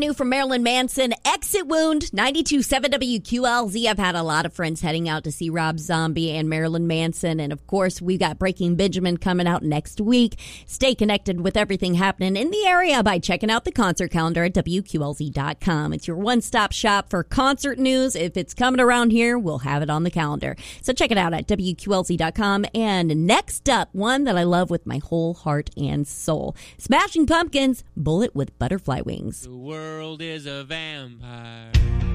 new from Marilyn Manson, Exit Wound, 92.7 WQLZ. I've had a lot of friends heading out to see Rob Zombie and Marilyn Manson. And, of course, we've got Breaking Benjamin coming out next week. Stay connected with everything happening in the area by checking out the concert calendar at WQLZ.com. It's your one-stop shop for concert news. If it's coming around here, we'll have it on the calendar. So check it out at WQLZ.com. And next up, one that I love with my whole heart and soul. Smashing Pumpkins, Bullet with Butterfly Wings. The world is a vampire.